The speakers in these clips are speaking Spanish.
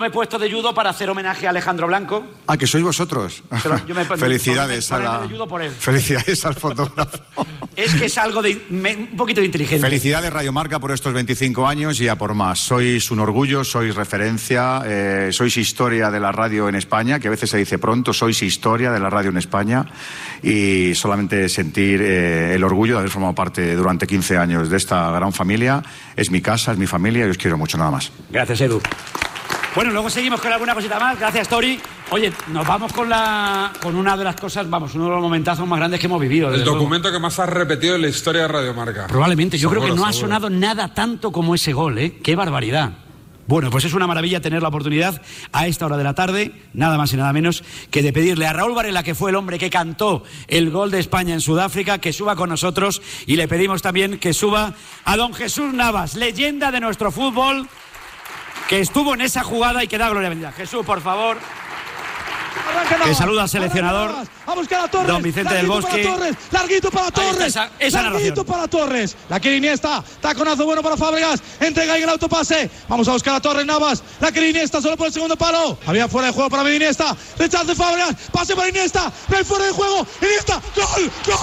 Me he puesto de judo para hacer homenaje a Alejandro Blanco. Ah, que sois vosotros. Felicidades Felicidades al fotógrafo. Es que es algo de un poquito de inteligencia. Felicidades Radio Marca por estos 25 años y a por más. Sois un orgullo, sois referencia, sois historia de la radio en España, que a veces se dice pronto, sois historia de la radio en España, y solamente sentir el orgullo de haber formado parte durante 15 años de esta gran familia. Es mi casa, es mi familia y os quiero mucho, nada más. Gracias, Edu. Bueno, luego seguimos con alguna cosita más. Gracias, Tori. Oye, nos vamos con una de las cosas, uno de los momentazos más grandes que hemos vivido. El documento que más has repetido en la historia de Radio Marca. Probablemente. Yo creo que no ha sonado nada tanto como ese gol, ¿eh? ¡Qué barbaridad! Bueno, pues es una maravilla tener la oportunidad a esta hora de la tarde, nada más y nada menos, que de pedirle a Raúl Varela, que fue el hombre que cantó el gol de España en Sudáfrica, que suba con nosotros, y le pedimos también que suba a don Jesús Navas, leyenda de nuestro fútbol, que estuvo en esa jugada y que da gloria bendita. Jesús, por favor. Que saluda al seleccionador, don Vicente del Bosque. Larguito para Torres. Esa larguito para Torres. La quiere Iniesta. Taconazo bueno para Fábregas. Entrega ahí el autopase. Vamos a buscar a Torres Navas. La quiere Iniesta solo por el segundo palo. Había fuera de juego para Iniesta. Rechazo de Fábregas. Pase para Iniesta. No hay fuera de juego. Iniesta. ¡Gol! ¡Gol!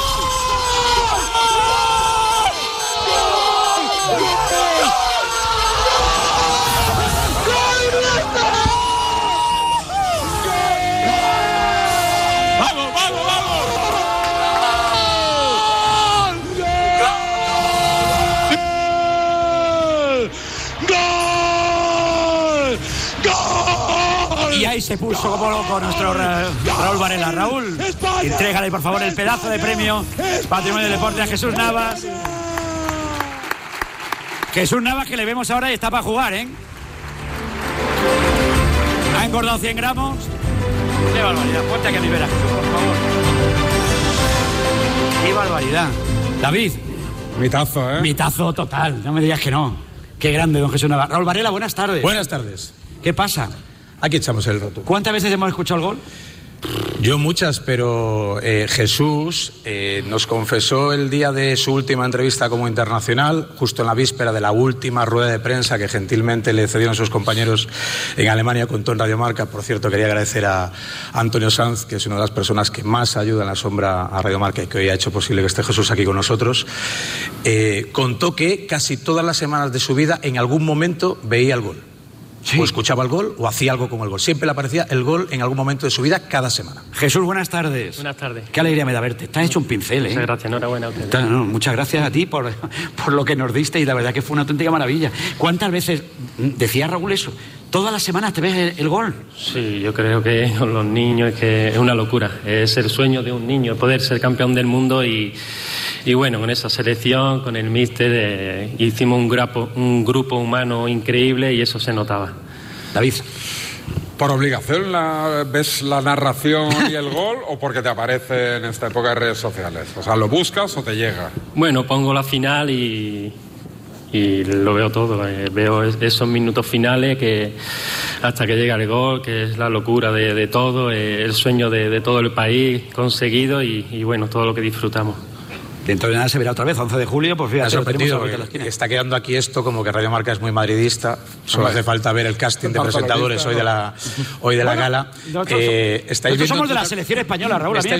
Y ahí se puso como loco nuestro Raúl Varela. Raúl, entrégale por favor el pedazo de premio Patrimonio del Deporte a Jesús Navas. Jesús Navas, que le vemos ahora y está para jugar, ¿eh? Ha engordado 100 gramos. ¡Qué barbaridad! Ponte aquí a mi vera, Jesús, por favor. ¡Qué barbaridad! David. Mitazo, ¿eh? Mitazo total, no me digas que no. Qué grande, don Jesús Navas. Raúl Varela, buenas tardes. Buenas tardes. ¿Qué pasa? Aquí echamos el roto. ¿Cuántas veces hemos escuchado el gol? Yo muchas, pero Jesús nos confesó el día de su última entrevista como internacional, justo en la víspera de la última rueda de prensa que gentilmente le cedieron sus compañeros en Alemania, contó en Radio Marca. Por cierto, quería agradecer a Antonio Sanz, que es una de las personas que más ayuda en la sombra a Radio Marca y que hoy ha hecho posible que esté Jesús aquí con nosotros. Contó que casi todas las semanas de su vida en algún momento veía el gol. Sí. O escuchaba el gol o hacía algo con el gol. Siempre le aparecía el gol en algún momento de su vida cada semana. Jesús, buenas tardes. Buenas tardes. Qué alegría me da verte. Estás hecho un pincel, ¿eh? Muchas gracias, enhorabuena a usted. Muchas gracias a ti por lo que nos diste y la verdad que fue una auténtica maravilla. ¿Cuántas veces decía Raúl eso? ¿Todas las semanas te ves el gol? Sí, yo creo que con los niños es que es una locura. Es el sueño de un niño, poder ser campeón del mundo y bueno, con esa selección, con el míster, hicimos un grupo humano increíble y eso se notaba. David. ¿Por obligación ves la narración y el gol o porque te aparece en esta época de redes sociales? O sea, ¿lo buscas o te llega? Bueno, pongo la final y lo veo todo. Veo esos minutos finales que hasta que llega el gol, que es la locura de todo, el sueño de todo el país conseguido y bueno, todo lo que disfrutamos. Dentro de nada se verá otra vez, 11 de julio, pues fíjate. Me ha sorprendido, está quedando aquí esto como que Radio Marca es muy madridista. Solo hace falta ver el casting de presentadores hoy de la gala. Nosotros somos de la selección española, Raúl. A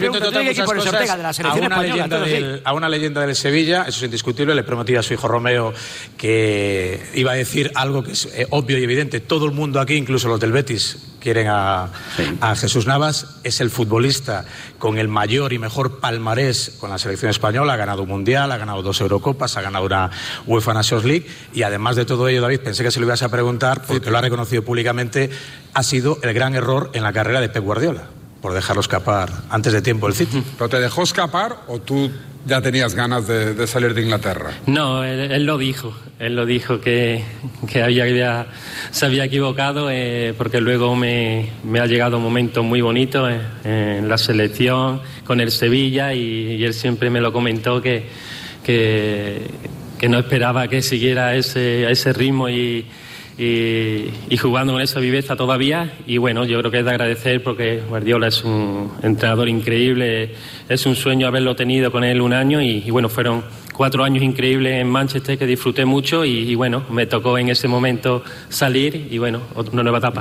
una leyenda del Sevilla, eso es indiscutible. Le prometí a su hijo Romeo que iba a decir algo que es obvio y evidente. Todo el mundo aquí, incluso los del Betis, quieren a Jesús Navas. Es el futbolista con el mayor y mejor palmarés con la selección española. Ha ganado un Mundial, ha ganado 2 Eurocopas, ha ganado una UEFA Nations League. Y además de todo ello, David, pensé que se lo ibas a preguntar, porque lo ha reconocido públicamente, ha sido el gran error en la carrera de Pep Guardiola, por dejarlo escapar antes de tiempo el City. ¿Pero te dejó escapar o tú ya tenías ganas de salir de Inglaterra? No, él lo dijo. Él lo dijo que se había equivocado porque luego me ha llegado un momento muy bonito en la selección con el Sevilla y él siempre me lo comentó que no esperaba que siguiera ese ritmo y jugando con esa viveza todavía. Y bueno, yo creo que es de agradecer porque Guardiola es un entrenador increíble, es un sueño haberlo tenido con él un año y bueno, fueron 4 años increíbles en Manchester que disfruté mucho y bueno, me tocó en ese momento salir y bueno, una nueva etapa.